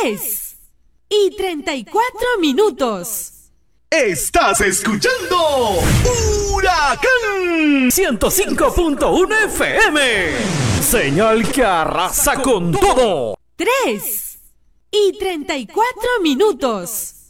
3:34. Estás escuchando Huracán 105.1 FM. Señal que arrasa con todo. 3:34.